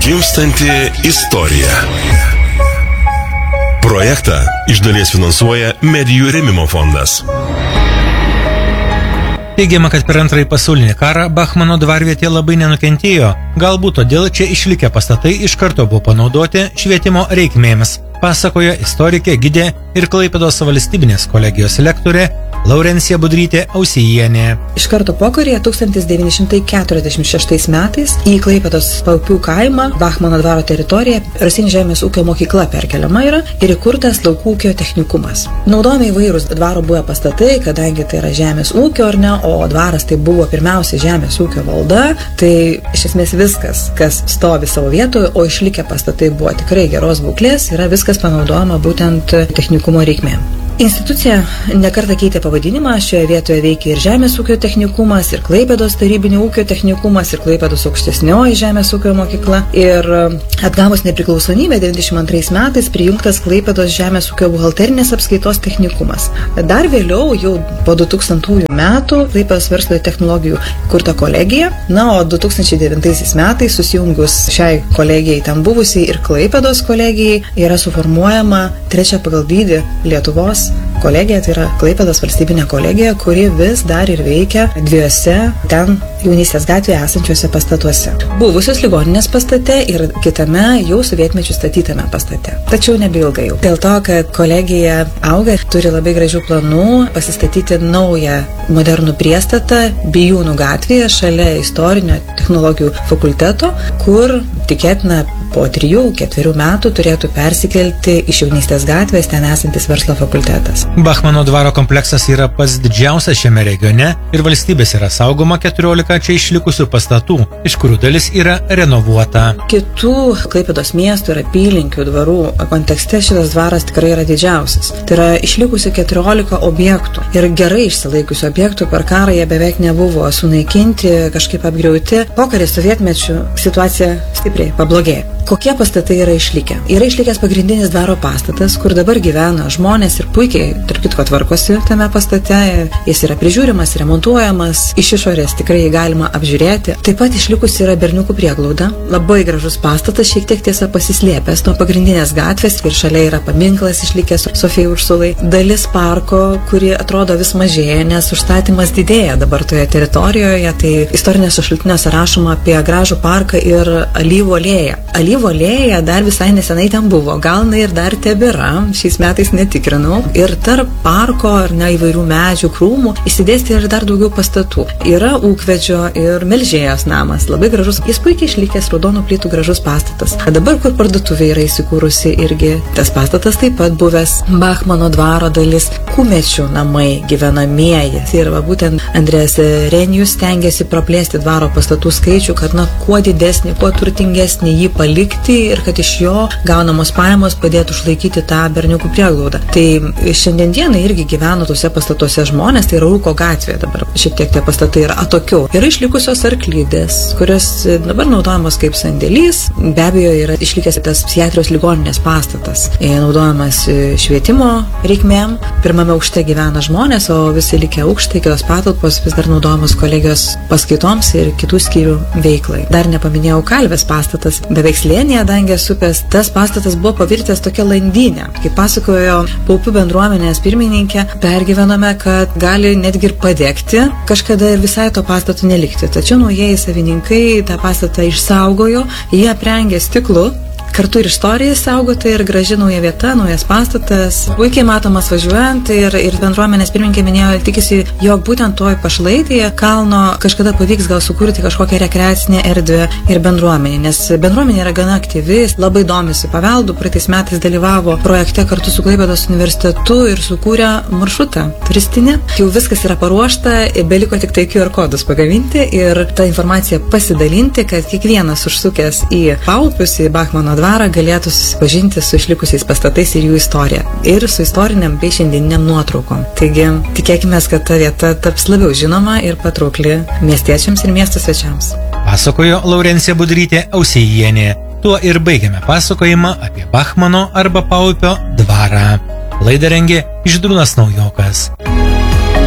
Gimstanti istorija. Projektą iš dalies finansuoja Medijų rėmimo fondas. Teigiama, kad per antrąjį pasaulinį karą Bachmano dvarvietė labai nenukentėjo, galbūt todėl čia išlikę pastatai iš karto buvo panaudoti švietimo reikmėms, pasakojo istorikė, gidė ir Klaipėdos valstybinės kolegijos lektorė Laurencija Budrytė Ausijienė. Iš karto pokaryje 1946 metais į Klaipėdos Paupių kaimą Bachmano dvaro teritoriją Raseinių žemės ūkio mokykla perkeliama yra ir įkurtas laukų ūkio technikumas. Naudojami įvairūs dvaro buvę pastatai, kadangi tai yra žemės ūkio ar ne, o dvaras tai buvo pirmiausia žemės ūkio valda, tai iš esmės viskas, kas stovi savo vietoje, o išlikę pastatai buvo tikrai geros būklės, yra viskas panaudojama būtent technikumo reikmėm. Institucija nekartą keitė pavadinimą, šioje vietoje veikia ir žemės ūkio technikumas, ir Klaipėdos tarybinio ūkio technikumas, ir Klaipėdos aukštesnioji žemės ūkio mokykla. Ir atgavus nepriklausomybę 92 metais prijungtas Klaipėdos žemės ūkio buhalterinės apskaitos technikumas. Dar vėliau, jau po 2000 metų, Klaipėdos verslo technologijų kurta kolegija, o 2009 metais susijungus šiai kolegijai ten buvusiai ir Klaipėdos kolegijai yra suformuojama trečia pagal dydį Lietuvos kolegija, tai yra Klaipėdos valstybinė kolegija, kuri vis dar ir veikia dviejose ten Jaunystės gatvėje esančiuose pastatuose. Buvusios ligoninės pastate ir kitame jau sovietmečių statytame pastate. Tačiau nebeilgai jau. Dėl to, kad kolegija auga, turi labai gražių planų pasistatyti naują modernų priestatą Bijūnų gatvėje šalia istorinio technologijų fakulteto, kur tikėtina po 3-4 metų turėtų persikelti iš Jaunystės gatvės ten esantis verslo fakultetas. Bachmano dvaro kompleksas yra pats didžiausias šiame regione ir valstybės yra saugoma 14 čia išlikusių pastatų, iš kurių dalis yra renovuota. Kitų Klaipėdos miestų ir apylinkių dvarų kontekste šitas dvaras tikrai yra didžiausias. Tai yra išlikusi 14 objektų ir gerai išsilaikiusių objektų, per karą jie beveik nebuvo sunaikinti, kažkaip apgriauti. Pokarį sovietmečių situacija stipriai pablogėjo. Kokie pastatai yra išlikę? Yra išlikęs pagrindinis dvaro pastatas, kur dabar gyvena žmonės ir puikiai, tarp kitko, tvarkosi tame pastate. Jis yra prižiūrimas, remontuojamas, iš išorės tikrai jį galima apžiūrėti. Taip pat išlikusi yra berniukų prieglauda. Labai gražus pastatas, šiek tiek tiesa pasislėpęs nuo pagrindinės gatvės ir šalia yra paminklas išlikęs Sofijai Ursulai. Dalis parko, kuri atrodo vis mažėja, nes užstatymas didėja dabar toje teritorijoje. Tai istorinėse šaltiniuose rašoma apie gražų parką ir alyvų alėją. Alyvų alėja dar visai nesenai ten buvo, gal ir dar tebėra, šiais metais netikrinau. Ir tarp parko ar įvairių medžių, krūmų įsidėsti ir dar daugiau pastatų. Yra ūkvedžio ir melžėjos namas, labai gražus, jis puikiai išlikęs raudonų plytų gražus pastatas. Dabar, kur parduotuvė yra įsikūrusi irgi, tas pastatas taip pat buvęs Bachmano dvaro dalis, kumečių namai gyvenamieji. Ir būtent Andrės Renijus stengiasi praplėsti dvaro pastatų skaičių, kad kuo didesnį, kuo turtingesnį jį palikti ir kad iš jo gaunamos pajamos padėtų išlaikyti tą berniukų prieglaudą. Tai šiandien dienai irgi gyveno tuose pastatuose žmonės, tai yra Rūko gatvė, dabar šiek tiek tie pastatai yra atokiau. Yra išlikusios arklydės, kurios dabar naudojamos kaip sandėlys. Be abejo, yra išlikęs tas psichiatrijos ligoninės pastatas, naudojamas švietimo reikmėm. Pirmame aukšte gyvena žmonės, o visi likę aukštai, kitos patalpos vis dar naudojamos kolegijos paskaitoms ir kitų skyrių veiklai. Dar nepaminėjau Kalvės pastatas, beveik slėnyje Dangės upės. Tas pastatas buvo pavirtęs tokia landynė. Kaip pasakojo Paupių bendruomenės pirmininkė, pergyvenome, kad gali netgi ir padegti kažkada ir visai to pastato nelikti. Tačiau naujieji savininkai tą pastatą išsaugojo, jį aprengė stiklu. Kartu ir istorija saugota ir graži nauja vieta, naujas pastatas. Puikiai matomas važiuojant ir bendruomenės pirmininkė minėjo, tikisi, jog būtent toj pašlaitėje kalno kažkada pavyks gal sukurti kažkokią rekreacinę erdvę ir bendruomenį, nes bendruomenė yra gana aktyvi, labai domisi paveldu, praeitais metais dalyvavo projekte kartu su Klaipėdos universitetu ir sukūrė maršrutą turistinį. Jau viskas yra paruošta, beliko tik tai QR kodus pagaminti ir tą informaciją pasidalinti, kad kiekvienas užsukęs į Paupius, į Bachmano dvarą galėtų susipažinti su išlikusiais pastatais ir jų istorija. Ir su istoriniam bei šiandieniniam nuotraukom. Taigi, tikėkime, kad ta vieta taps labiau žinoma ir patraukli miestiečiams ir miesto svečiams. Pasakojo Laurencija Budrytė Ausijienė. Tuo ir baigiame pasakojimą apie Bachmano arba Paupio dvarą. Laidą rengė Žydrūnas Naujokas.